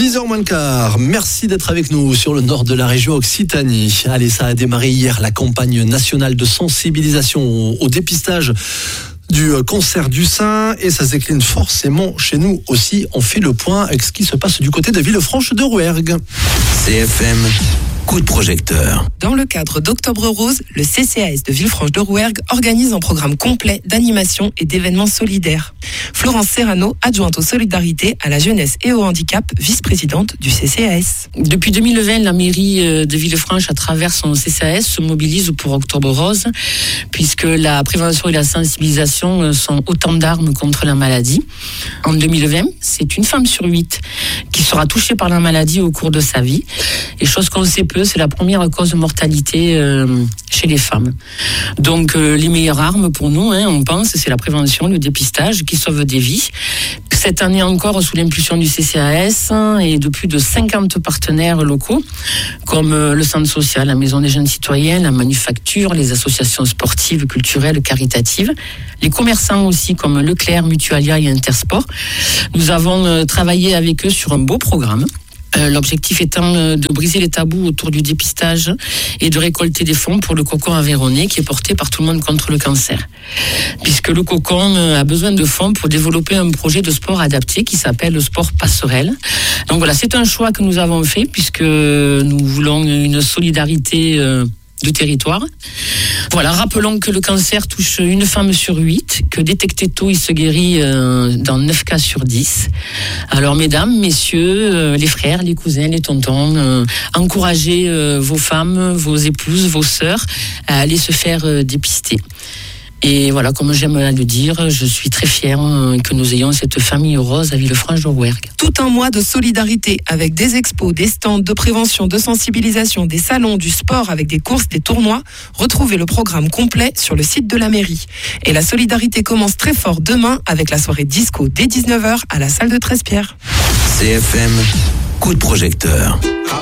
6h moins le quart. Merci d'être avec nous sur le nord de la région Occitanie. Allez, ça a démarré hier, la campagne nationale de sensibilisation au dépistage du cancer du sein, et ça se décline forcément chez nous aussi. On fait le point avec ce qui se passe du côté de Villefranche de Rouergue. CFM, coup de projecteur. Dans le cadre d'Octobre Rose, le CCAS de Villefranche de Rouergue organise un programme complet d'animation et d'événements solidaires. Florence Serrano, adjointe aux solidarités, à la jeunesse et au handicap, vice-présidente du CCAS. Depuis 2020, la mairie de Villefranche, à travers son CCAS, se mobilise pour Octobre Rose, puisque la prévention et la sensibilisation sont autant d'armes contre la maladie. En 2020, c'est une femme sur 8 qui sera touchée par la maladie au cours de sa vie. Et chose qu'on sait peu, c'est la première cause de mortalité chez les femmes. Donc les meilleures armes pour nous, on pense, c'est la prévention, le dépistage qui sauve des vies. Cette année encore, sous l'impulsion du CCAS et de plus de 50 partenaires locaux, comme le Centre social, la Maison des jeunes citoyens, la Manufacture, les associations sportives, culturelles, caritatives, les commerçants aussi comme Leclerc, Mutualia et Intersport. Nous avons travaillé avec eux sur un beau programme. L'objectif étant de briser les tabous autour du dépistage et de récolter des fonds pour le cocon aveyronais qui est porté par Tout le monde contre le cancer. Puisque le cocon a besoin de fonds pour développer un projet de sport adapté qui s'appelle le sport passerelle. Donc voilà, c'est un choix que nous avons fait puisque nous voulons une solidarité du territoire. Voilà, rappelons que le cancer touche une femme sur 8, que détecté tôt, il se guérit dans 9 cas sur 10. Alors mesdames, messieurs, les frères, les cousins, les tontons, encouragez vos femmes, vos épouses, vos sœurs à aller se faire dépister. Et voilà, comme j'aime à le dire, je suis très fière que nous ayons cette famille rose à Villefranche de Rouergue. Tout un mois de solidarité avec des expos, des stands de prévention, de sensibilisation, des salons, du sport avec des courses, des tournois. Retrouvez le programme complet sur le site de la mairie. Et la solidarité commence très fort demain avec la soirée disco dès 19h à la salle de Trespierre. CFM, coup de projecteur.